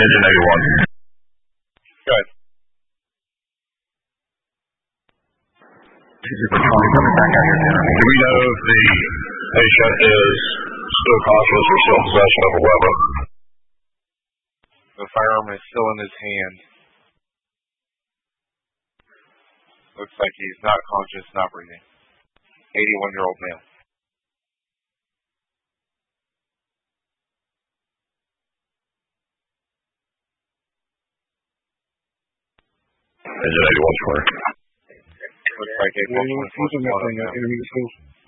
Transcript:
Engine 81. Good. Do we know if the patient is still conscious or still in possession of a weapon? The firearm is still in his hand. Looks like he's not conscious, not breathing. 81-year-old male. Engine 81 square. Looks like a functional force.